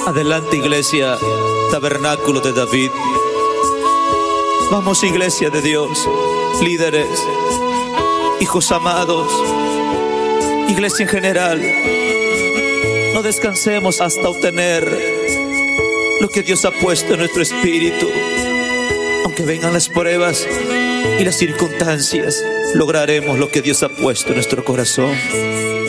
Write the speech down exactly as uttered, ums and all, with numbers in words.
Adelante, iglesia, tabernáculo de David. Vamos, iglesia de Dios, líderes, hijos amados, iglesia en general. No descansemos hasta obtener lo que Dios ha puesto en nuestro espíritu. Aunque vengan las pruebas y las circunstancias, lograremos lo que Dios ha puesto en nuestro corazón.